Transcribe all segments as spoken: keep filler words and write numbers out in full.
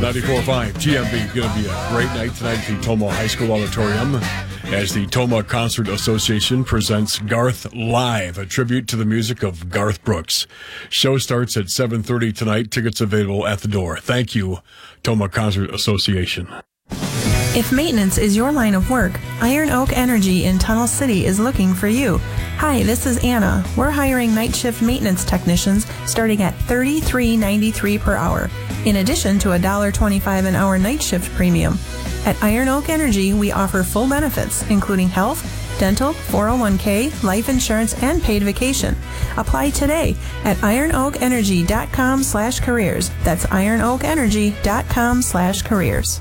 ninety-four point five G M B. Going to be a great night tonight at the Tomah High School Auditorium as the Tomah Concert Association presents Garth Live, a tribute to the music of Garth Brooks. Show starts at seven thirty tonight. Tickets available at the door. Thank you, Tomah Concert Association. If maintenance is your line of work, Iron Oak Energy in Tunnel City is looking for you. Hi, this is Anna. We're hiring night shift maintenance technicians starting at thirty-three ninety-three per hour, in addition to one dollar twenty-five an hour night shift premium. At Iron Oak Energy, we offer full benefits, including health, dental, four oh one k, life insurance, and paid vacation. Apply today at ironoakenergy.com slash careers. That's ironoakenergy.com slash careers.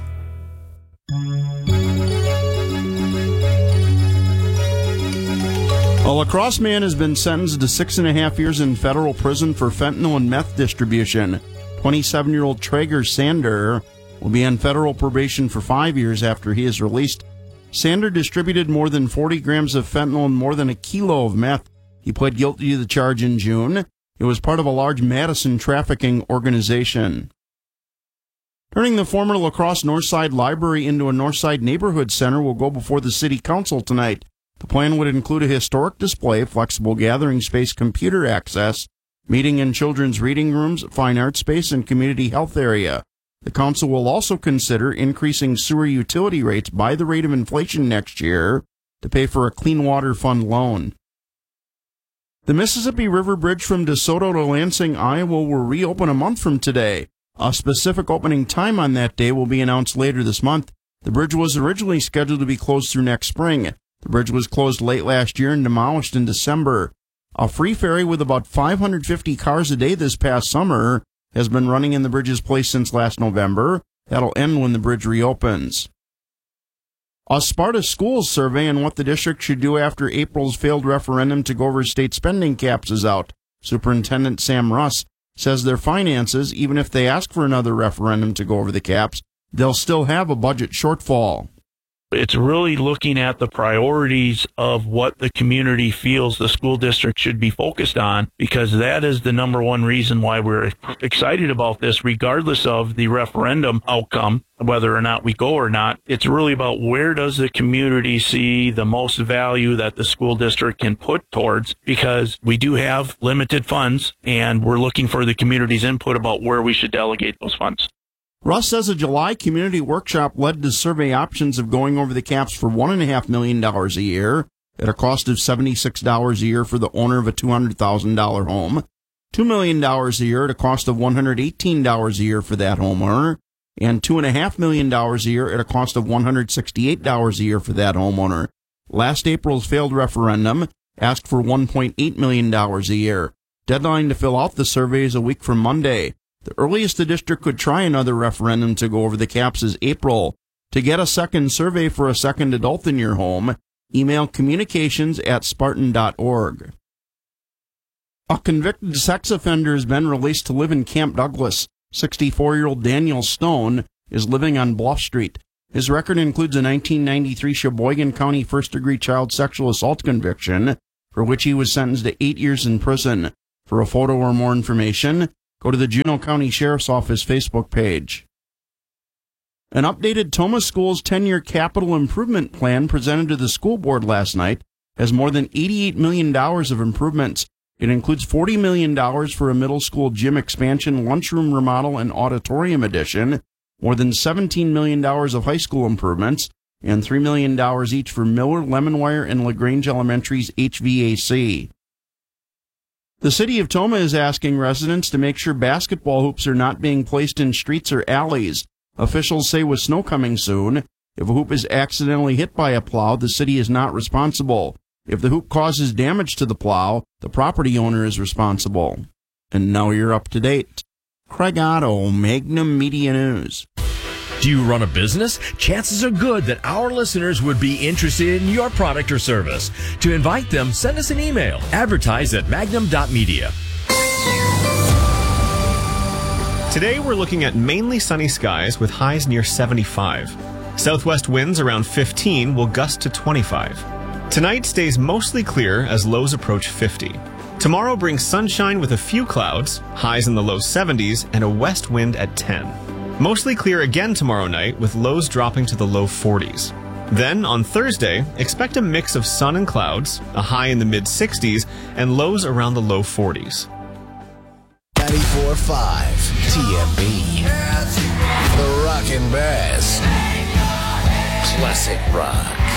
A La Crosse man has been sentenced to six and a half years in federal prison for fentanyl and meth distribution. twenty-seven-year-old Traeger Sander will be on federal probation for five years after he is released. Sander distributed more than forty grams of fentanyl and more than a kilo of meth. He pled guilty to the charge in June. It was part of a large Madison trafficking organization. Turning the former La Crosse Northside Library into a Northside Neighborhood Center will go before the City Council tonight. The plan would include a historic display, flexible gathering space, computer access, meeting and children's reading rooms, fine art space, and community health area. The council will also consider increasing sewer utility rates by the rate of inflation next year to pay for a Clean Water Fund loan. The Mississippi River Bridge from DeSoto to Lansing, Iowa will reopen a month from today. A specific opening time on that day will be announced later this month. The bridge was originally scheduled to be closed through next spring. The bridge was closed late last year and demolished in December. A free ferry with about five hundred fifty cars a day this past summer has been running in the bridge's place since last November. That'll end when the bridge reopens. A Sparta Schools survey on what the district should do after April's failed referendum to go over state spending caps is out. Superintendent Sam Russ says their finances, even if they ask for another referendum to go over the caps, they'll still have a budget shortfall. It's really looking at the priorities of what the community feels the school district should be focused on, because that is the number one reason why we're excited about this, regardless of the referendum outcome, whether or not we go or not. It's really about where does the community see the most value that the school district can put towards, because we do have limited funds, and we're looking for the community's input about where we should delegate those funds. Russ says a July community workshop led to survey options of going over the caps for one point five million dollars a year at a cost of seventy-six dollars a year for the owner of a two hundred thousand dollars home, two million dollars a year at a cost of one hundred eighteen dollars a year for that homeowner, and two point five million dollars a year at a cost of one hundred sixty-eight dollars a year for that homeowner. Last April's failed referendum asked for one point eight million dollars a year. Deadline to fill out the survey is a week from Monday. The earliest the district could try another referendum to go over the caps is April. To get a second survey for a second adult in your home, email communications at spartan dot org. A convicted sex offender has been released to live in Camp Douglas. sixty-four-year-old Daniel Stone is living on Bluff Street. His record includes a nineteen ninety-three Sheboygan County first-degree child sexual assault conviction, for which he was sentenced to eight years in prison. For a photo or more information, go to the Juneau County Sheriff's Office Facebook page. An updated Tomah Schools ten-year capital improvement plan presented to the school board last night has more than eighty-eight million dollars of improvements. It includes forty million dollars for a middle school gym expansion, lunchroom remodel, and auditorium addition, more than seventeen million dollars of high school improvements, and three million dollars each for Miller, Lemonwire, and LaGrange Elementary's H V A C. The city of Tomah is asking residents to make sure basketball hoops are not being placed in streets or alleys. Officials say with snow coming soon, if a hoop is accidentally hit by a plow, the city is not responsible. If the hoop causes damage to the plow, the property owner is responsible. And now you're up to date. Craig Otto, Magnum Media News. Do you run a business? Chances are good that our listeners would be interested in your product or service. To invite them, send us an email. Advertise at magnum dot media. Today we're looking at mainly sunny skies with highs near seventy-five. Southwest winds around fifteen will gust to twenty-five. Tonight stays mostly clear as lows approach fifty. Tomorrow brings sunshine with a few clouds, highs in the low seventies, and a west wind at ten. Mostly clear again tomorrow night, with lows dropping to the low forties. Then, on Thursday, expect a mix of sun and clouds, a high in the mid-sixties, and lows around the low forties. ninety-four point five T M B. The rockin' best. Classic rock.